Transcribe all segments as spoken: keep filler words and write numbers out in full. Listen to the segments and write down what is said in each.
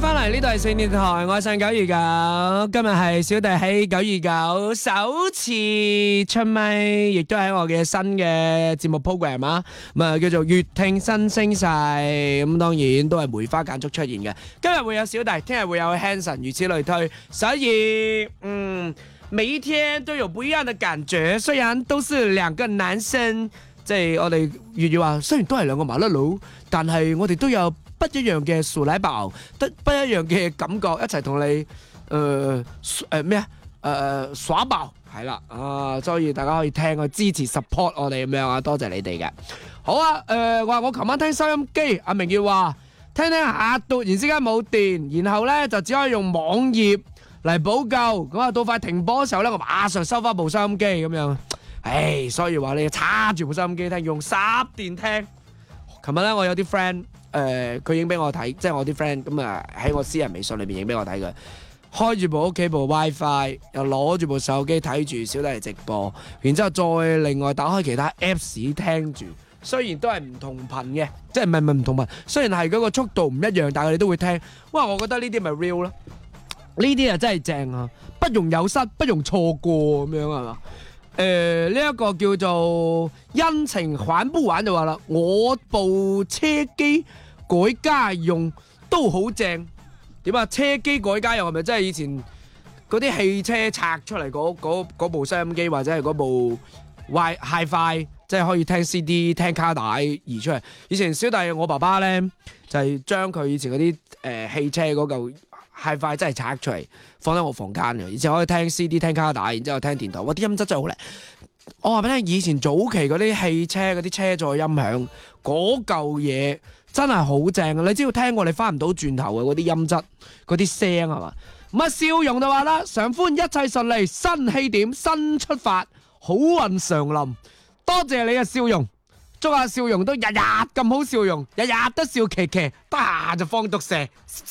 翻嚟呢度係四電台，我係上九二九，今日係小弟喺九二九首次出咪，亦都係我嘅新嘅節目 program 啊，咁啊叫做粵聽新聲勢，咁當然都係梅花間竹出現嘅。今日會有小弟，聽日會有 Hanson，如此類推，所以嗯，每一天都有不一樣的感覺，雖然都是兩個男生，即係我哋粵語話，雖然都係兩個麻甩佬，但係我哋都有不一樣嘅薯奶爆，得不一樣嘅感覺，一齊同你誒誒咩啊誒耍爆係啦啊！所以大家可以聽去支持 support 我哋咁樣啊，多謝你哋嘅。好啊誒，話我琴晚聽收音機，阿明耀話聽聽下突然之間冇電，然後咧就只可以用網頁嚟補救，咁啊到快停播嘅時候咧，我馬上收翻部收音機咁樣。唉，所以話你叉住部收音機聽，用插電聽。琴日咧我有啲 friend。誒佢影俾我睇，即係我啲 friend 咁啊喺我私人微信裏邊影俾我睇嘅，開住部屋企部 WiFi，又攞住部手機睇住小弟直播，然之後再另外打開其他 Apps 聽住。雖然都係唔同頻嘅，即係唔係唔係唔同頻，雖然係嗰個速度唔一樣，但係你都會聽。哇！我覺得呢啲咪 real 咯，呢啲啊真係正啊，不容有失，不容錯過咁樣係嘛？誒呢一個叫做恩情還不完就話啦，我部車機改家用都好正。點啊？車機改家用係咪真係以前嗰啲汽車拆出嚟嗰嗰嗰部收音機或者係嗰部 Wi Hi-Fi， 即係可以聽 C D 聽卡帶移出嚟？以前小弟我爸爸咧就係、是、將佢以前嗰啲誒汽車嗰嚿 Hi-Fi 真係拆出嚟放喺我房間嘅，而且可以聽 C D 聽卡帶，然之後聽電台，哇！啲音質真係好靚。我話俾你聽，以前早期嗰啲汽車嗰啲車載音響嗰嚿嘢真係好正啊！你只要聽過，你翻唔到轉頭嘅嗰啲音質，嗰啲聲係嘛？咁啊，笑容就話啦，常歡一切順利，新起點，新出發，好運常臨。多謝你嘅笑容，祝下笑容都日日咁好笑容，日日都笑騎騎，得閒就放毒蛇。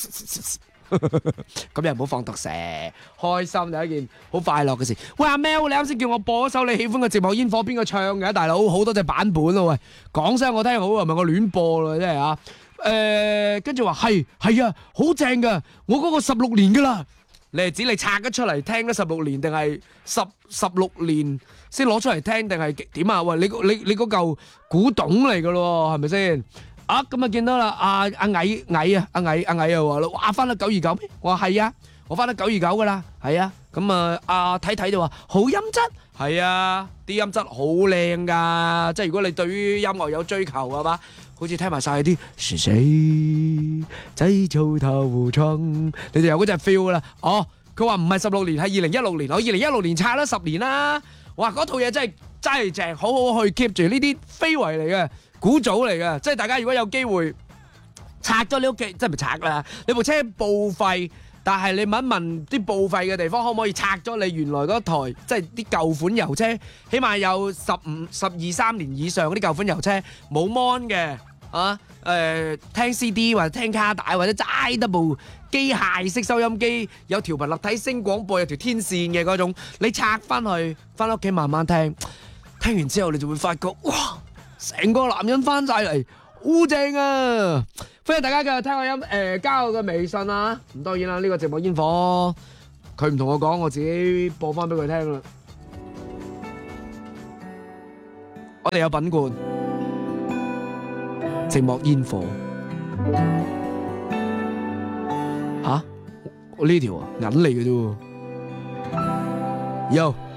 咁又唔好放毒蛇，開心就係一件好快樂嘅事。喂，阿 Mel，你啱先叫我播一首你喜歡嘅節目《煙火》，邊個唱嘅？大佬好多隻版本咯，喂，講聲我聽好啊，唔係我亂播啦，真係啊。誒，跟住話係係啊，好正噶，我嗰個十六年噶啦。你係指你拆咗出嚟聽咗十六年，定係十十六年先攞出嚟聽，定係點啊？喂，你你你嗰嚿古董嚟噶咯，係咪先？啊，咁啊見到啦，阿阿矮矮啊，阿矮阿矮又話啦，哇，翻到九二九咩？我話係啊，我翻到九二九噶啦，係啊，咁啊阿睇睇就話好音質，係啊，啲音質好靚噶，即係如果你對於音樂有追求嘅話，好似聽埋晒啲是誰製造頭窗，你就有嗰隻 feel 啦。哦，佢話唔係十六年，係二零一六年，我二零一六年拆咗十年啦，哇，嗰套嘢真係真係正，好好去 keep 住呢啲非遺嚟嘅。古早嚟嘅，即係大家如果有機會拆咗你屋企，即係咪拆啦？你部車報廢，但係你問一問啲報廢嘅地方，可唔可以拆咗你原來嗰台，即係啲舊款油車，起碼有十五、十二三年以上嗰啲舊款油車冇 mon 嘅啊？誒、呃，聽 C D 或者聽卡帶，或者齋得部機械式收音機，有調頻立體聲廣播，有條天線嘅嗰種，你拆翻去，翻屋企慢慢聽，聽完之後你就會發覺，哇！成個男人翻晒嚟，好正啊！歡迎大家繼續聽我音，誒、呃、加我嘅微信啊！咁當然啦，呢、這個節目煙火，佢唔同我講，我自己播翻俾佢聽啦。我哋有品冠，寂寞煙火。吓、啊？我呢條啊，銀嚟嘅啫喎。有。